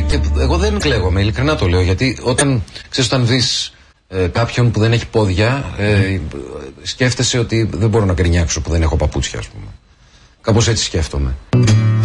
Και εγώ δεν κλαίγομαι, ειλικρινά το λέω, γιατί όταν δεις κάποιον που δεν έχει πόδια, σκέφτεσαι ότι δεν μπορώ να γκρινιάξω που δεν έχω παπούτσια, ας πούμε. Κάπως έτσι σκέφτομαι.